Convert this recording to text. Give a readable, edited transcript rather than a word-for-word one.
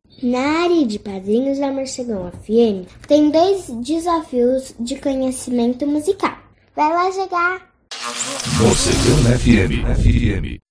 Na área de Padrinhos da Morcegão FM, tem 2 desafios de conhecimento musical. Vai lá jogar! Morcegão FM.